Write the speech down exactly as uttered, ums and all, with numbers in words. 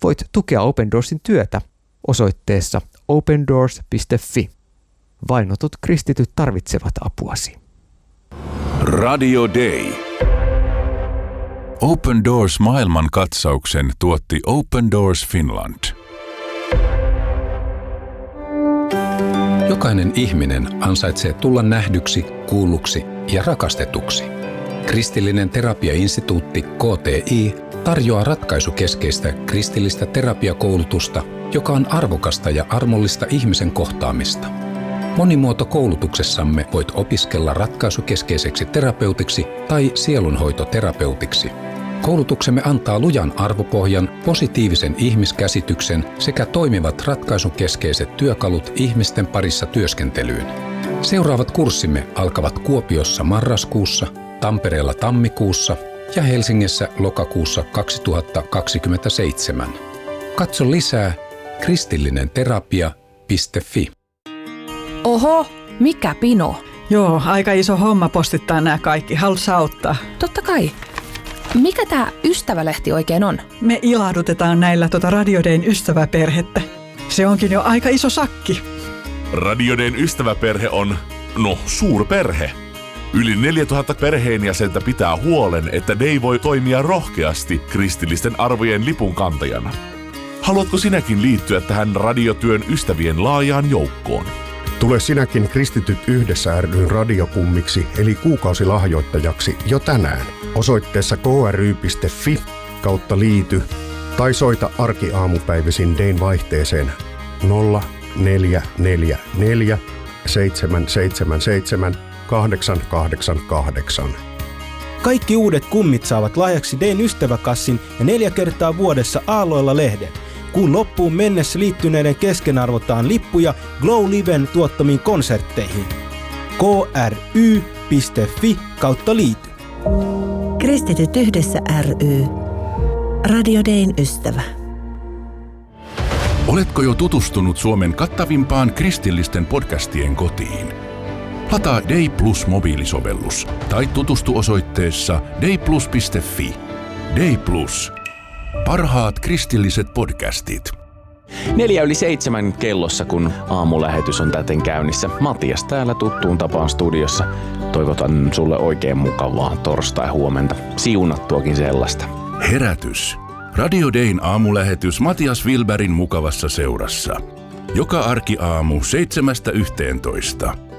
voit tukea Open Doorsin työtä osoitteessa open doors piste fi. Vainotut kristityt tarvitsevat apuasi. Radio Day. Open Doors maailmankatsauksen tuotti Open Doors Finland. Jokainen ihminen ansaitsee tulla nähdyksi, kuulluksi ja rakastetuksi. Kristillinen terapiainstituutti K T I tarjoaa ratkaisukeskeistä kristillistä terapiakoulutusta, joka on arvokasta ja armollista ihmisen kohtaamista. Monimuotokoulutuksessamme voit opiskella ratkaisukeskeiseksi terapeutiksi tai sielunhoitoterapeutiksi. Koulutuksemme antaa lujan arvopohjan, positiivisen ihmiskäsityksen sekä toimivat ratkaisukeskeiset työkalut ihmisten parissa työskentelyyn. Seuraavat kurssimme alkavat Kuopiossa marraskuussa, Tampereella tammikuussa ja Helsingissä lokakuussa kaksituhattakaksikymmentäseitsemän. Katso lisää kristillinen terapia piste fi. Oho, mikä pino? Joo, aika iso homma postittaa nämä kaikki. Haluatko auttaa? Totta kai. Mikä tämä ystävälehti oikein on? Me ilahdutetaan näillä tuota Radio Dayn ystäväperhettä. Se onkin jo aika iso sakki. Radio Dayn ystäväperhe on, no, suurperhe. Yli neljätuhatta perheenjäsentä pitää huolen, että Day voi toimia rohkeasti kristillisten arvojen lipunkantajana. Haluatko sinäkin liittyä tähän radiotyön ystävien laajaan joukkoon? Tule sinäkin Kristityt yhdessä ry:n radiokummiksi eli kuukausilahjoittajaksi jo tänään osoitteessa kry piste fi kautta liity tai soita arkiaamupäivisin Dayn vaihteeseen nolla neljä neljä neljä seitsemän seitsemän seitsemän kahdeksan kahdeksan kahdeksan. Kaikki uudet kummit saavat lahjaksi Dayn ystäväkassin ja neljä kertaa vuodessa Aalloilla lehden. Kuun loppuun mennessä liittyneiden kesken arvotaan lippuja Glow Liven tuottamiin konsertteihin. kry piste fi kautta liity. Kristityt yhdessä ry. Radio Dayn ystävä. Oletko jo tutustunut Suomen kattavimpaan kristillisten podcastien kotiin? Lataa Day Plus mobiilisovellus tai tutustu osoitteessa day plus piste fi. Day Plus. Parhaat kristilliset podcastit. Neljä yli seitsemän kellossa, kun aamulähetys on täten käynnissä. Matias täällä tuttuun tapaan studiossa. Toivotan sulle oikein mukavaa torstai-huomenta. Siunattuakin sellaista. Herätys. Radio Dayn aamulähetys Matias Wilbergin mukavassa seurassa. Joka arkiaamu seitsemästä yhteentoista.